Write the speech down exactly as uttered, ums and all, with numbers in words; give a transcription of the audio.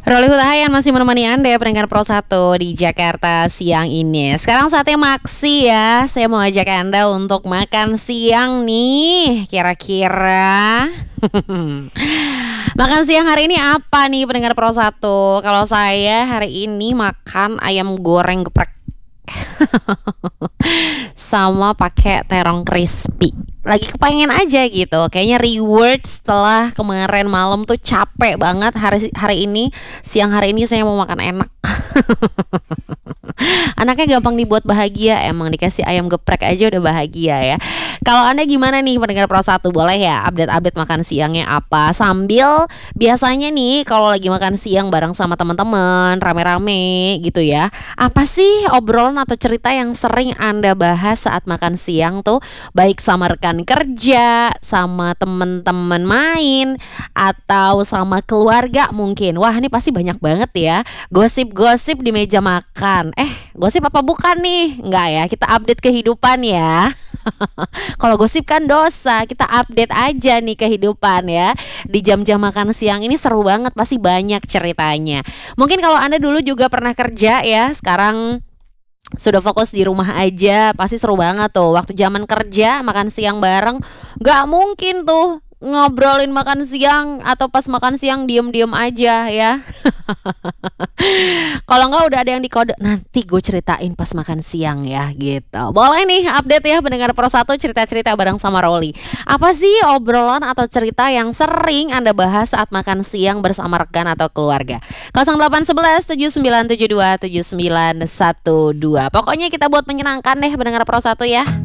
Roli Hutahayan masih menemani Anda pendengar Pro satu di Jakarta siang ini. Sekarang saatnya maksi ya. Saya mau ajak Anda untuk makan siang nih. Kira-kira makan siang hari ini apa nih pendengar Pro satu? Kalau saya hari ini makan ayam goreng geprek sama pakai terong crispy. Lagi kepengen aja gitu. Kayaknya reward setelah kemarin malam tuh capek banget. Hari hari ini, siang hari ini saya mau makan enak. Anaknya gampang dibuat bahagia. Emang dikasih ayam geprek aja udah bahagia ya. Kalau Anda gimana nih pendengar Pro satu? Boleh ya update-update makan siangnya apa? Sambil biasanya nih kalau lagi makan siang bareng sama teman-teman, rame-rame gitu ya. Apa sih obrolan atau cerita yang sering Anda bahas saat makan siang tuh? Baik sama rekan kerja, sama teman-teman main, atau sama keluarga mungkin. Wah, ini pasti banyak banget ya gosip-gosip di meja makan. Eh, gosip apa bukan nih? Enggak ya, kita update kehidupan ya. Kalau gosip kan dosa, kita update aja nih kehidupan ya. Di jam-jam makan siang ini seru banget, pasti banyak ceritanya. Mungkin kalau Anda dulu juga pernah kerja ya, sekarang sudah fokus di rumah aja, pasti seru banget tuh. Waktu zaman kerja makan siang bareng, gak mungkin tuh ngobrolin makan siang atau pas makan siang diem-diem aja ya. Kalau enggak udah ada yang dikode, nanti gue ceritain pas makan siang ya gitu. Boleh nih update ya pendengar Pro satu, cerita-cerita bareng sama Roli. Apa sih obrolan atau cerita yang sering Anda bahas saat makan siang bersama rekan atau keluarga? nol delapan satu satu tujuh sembilan tujuh dua tujuh sembilan satu dua. Pokoknya kita buat menyenangkan deh pendengar Pro satu ya.